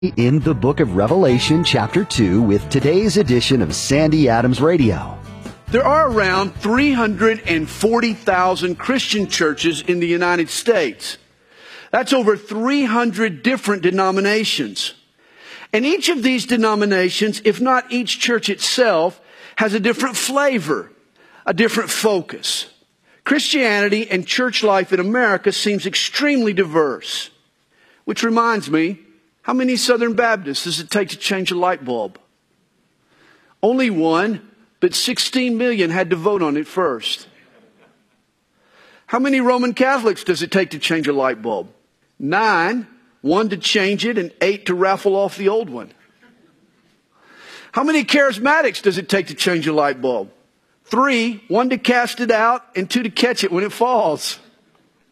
In the book of Revelation, chapter 2, with today's edition of Sandy Adams Radio. There are around 340,000 Christian churches in the United States. That's over 300 different denominations. And each of these denominations, if not each church itself, has a different flavor, a different focus. Christianity and church life in America seems extremely diverse. Which reminds me, how many Southern Baptists does it take to change a light bulb? Only one, but 16 million had to vote on it first. How many Roman Catholics does it take to change a light bulb? 9, 1 to change it and 8 to raffle off the old one. How many charismatics does it take to change a light bulb? 3, 1 to cast it out and 2 to catch it when it falls.